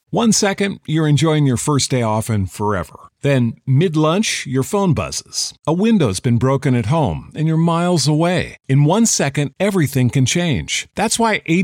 1 second, you're enjoying your first day off and forever. Then, mid-lunch, your phone buzzes. A window's been broken at home and you're miles away. In 1 second, everything can change. That's why